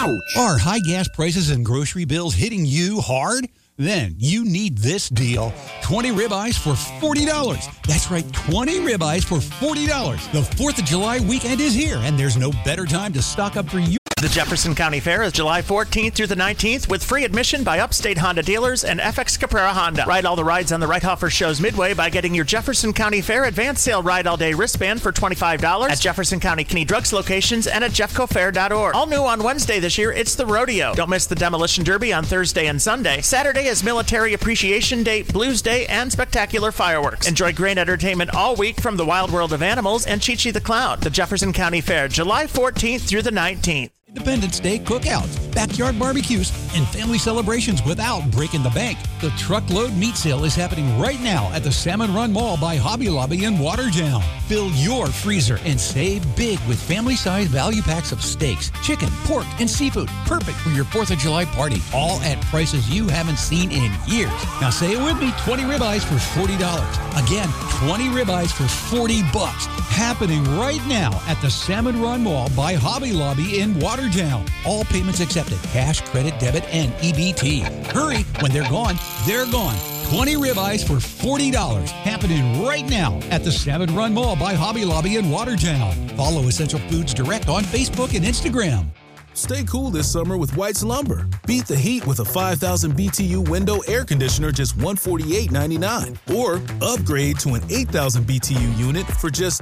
Ouch! Are high gas prices and grocery bills hitting you hard? Then you need this deal. 20 ribeyes for $40. That's right, 20 ribeyes for $40. The 4th of July weekend is here, and there's no better time to stock up for you. The Jefferson County Fair is July 14th through the 19th with free admission by Upstate Honda dealers and FX Caprara Honda. Ride all the rides on the Reithofer Show's Midway by getting your Jefferson County Fair Advance Sale Ride All Day wristband for $25 at Jefferson County Kinney Drugs locations and at jeffcofair.org. All new on Wednesday this year, it's the Rodeo. Don't miss the Demolition Derby on Thursday and Sunday. Saturday is Military Appreciation Day, Blues Day, and spectacular fireworks. Enjoy great entertainment all week from the Wild World of Animals and Chi-Chi the Clown. The Jefferson County Fair, July 14th through the 19th. Independence Day cookouts, backyard barbecues, and family celebrations without breaking the bank. The Truckload Meat Sale is happening right now at the Salmon Run Mall by Hobby Lobby in Watertown. Fill your freezer and save big with family-sized value packs of steaks, chicken, pork, and seafood. Perfect for your 4th of July party, all at prices you haven't seen in years. Now say it with me, 20 ribeyes for $40. Again, 20 ribeyes for $40. Happening right now at the Salmon Run Mall by Hobby Lobby in Watertown. All payments accepted, cash, credit, debit, and EBT. Hurry, when they're gone, they're gone. 20 ribeyes for $40. Happening right now at the Salmon Run Mall by Hobby Lobby in Watertown. Follow Essential Foods Direct on Facebook and Instagram. Stay cool this summer with White's Lumber. Beat the heat with a 5,000 BTU window air conditioner just $148.99. Or upgrade to an 8,000 BTU unit for just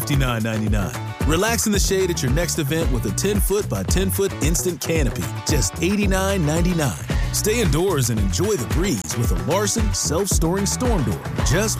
$259.99. Relax in the shade at your next event with a 10-foot by 10-foot instant canopy, just $89.99. Stay indoors and enjoy the breeze with a Larson self-storing storm door, just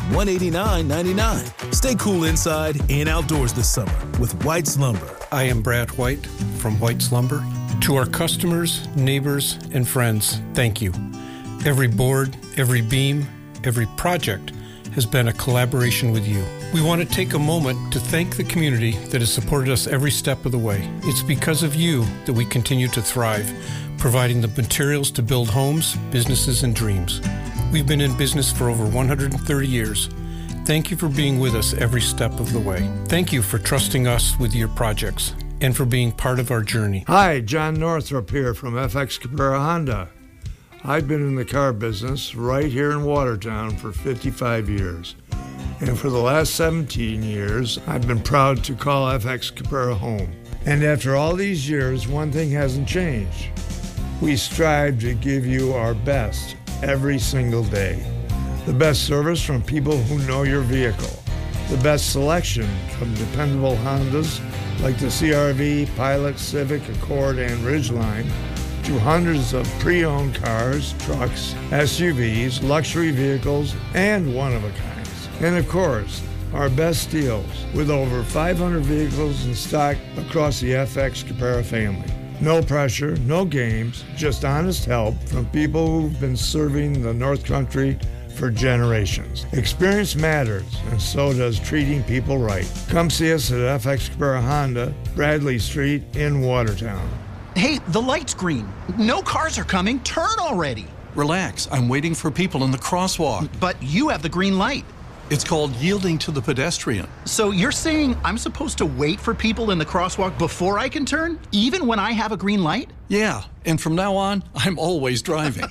$189.99. Stay cool inside and outdoors this summer with White's Lumber. I am Brad White from White's Lumber. To our customers, neighbors, and friends, thank you. Every board, every beam, every project has been a collaboration with you. We want to take a moment to thank the community that has supported us every step of the way. It's because of you that we continue to thrive, providing the materials to build homes, businesses, and dreams. We've been in business for over 130 years. Thank you for being with us every step of the way. Thank you for trusting us with your projects and for being part of our journey. Hi, John Northrup here from FX Caprara Honda. I've been in the car business right here in Watertown for 55 years. And for the last 17 years, I've been proud to call FX Caprara home. And after all these years, one thing hasn't changed. We strive to give you our best every single day. The best service from people who know your vehicle. The best selection from dependable Hondas like the CR-V, Pilot, Civic, Accord, and Ridgeline, to hundreds of pre-owned cars, trucks, SUVs, luxury vehicles, and one-of-a-kinds. And of course, our best deals with over 500 vehicles in stock across the FX Caprara family. No pressure, no games, just honest help from people who've been serving the North Country for generations. Experience matters, and so does treating people right. Come see us at FX Caprara Honda, Bradley Street in Watertown. Hey, the light's green. No cars are coming. Turn already. Relax, I'm waiting for people in the crosswalk. But you have the green light. It's called yielding to the pedestrian. So you're saying I'm supposed to wait for people in the crosswalk before I can turn, even when I have a green light? Yeah, and from now on, I'm always driving.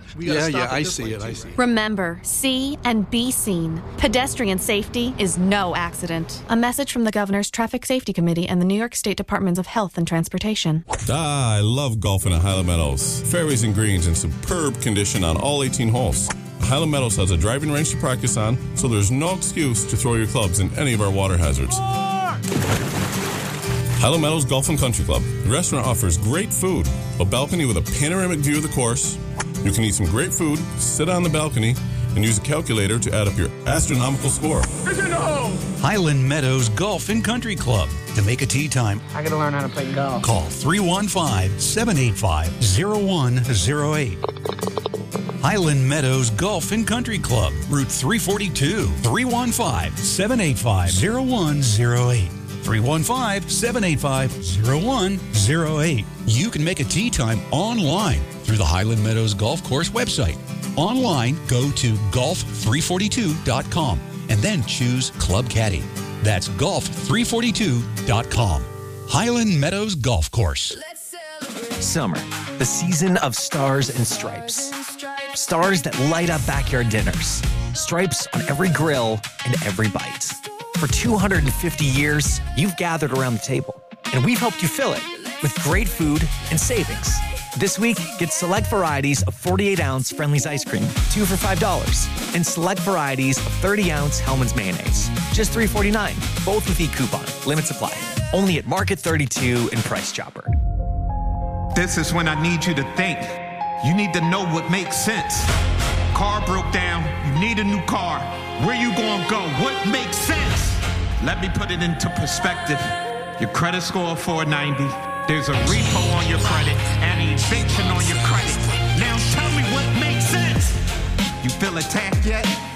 I see it. Remember, see and be seen. Pedestrian safety is no accident. A message from the Governor's Traffic Safety Committee and the New York State Departments of Health and Transportation. I love golfing at Highland Meadows. Fairways and greens in superb condition on all 18 holes. Highland Meadows has a driving range to practice on, so there's no excuse to throw your clubs in any of our water hazards. Highland Meadows Golf and Country Club. The restaurant offers great food, a balcony with a panoramic view of the course. You can eat some great food, sit on the balcony, and use a calculator to add up your astronomical score. Highland Meadows Golf and Country Club. To make a tee time, I gotta learn how to play golf. Call 315-785-0108. Highland Meadows Golf and Country Club, Route 342, 315-785-0108. 315-785-0108. You can make a tee time online through the Highland Meadows Golf Course website. Online, go to golf342.com and then choose Club Caddy. That's golf342.com. Highland Meadows Golf Course. Summer, the season of stars and stripes. Stars that light up backyard dinners. Stripes on every grill and every bite. For 250 years, you've gathered around the table, and we've helped you fill it with great food and savings. This week, get select varieties of 48-ounce Friendly's ice cream, 2 for $5, and select varieties of 30-ounce Hellmann's mayonnaise, just $3.49, both with e-coupon. Limits apply. Only at Market 32 and Price Chopper. This is when I need you to think. You need to know what makes sense. Car broke down, you need a new car. Where you gonna go? What makes sense? Let me put it into perspective. Your credit score 490. There's a repo on your credit and an eviction on your credit. Now tell me what makes sense. You feel attacked yet?